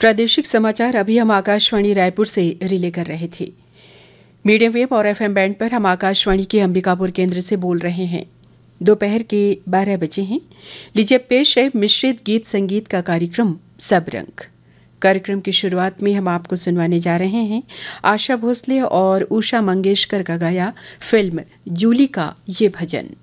प्रादेशिक समाचार अभी हम आकाशवाणी रायपुर से रिले कर रहे थे। मीडियम वेव और एफएम बैंड पर हम आकाशवाणी के अंबिकापुर केंद्र से बोल रहे हैं। दोपहर के 12 बजे हैं। लीजिए पेश है मिश्रित गीत संगीत का कार्यक्रम सब रंग। कार्यक्रम की शुरुआत में हम आपको सुनवाने जा रहे हैं आशा भोसले और उषा मंगेशकर का गाया फिल्म जूली का ये भजन।